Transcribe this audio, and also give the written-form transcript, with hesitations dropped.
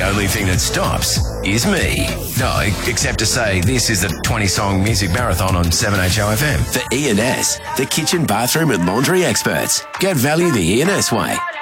only thing that stops is me. No, except to say this is the 20-song music marathon on 7HOFM. For E&S, the kitchen, bathroom and laundry experts. Get value the E&S way.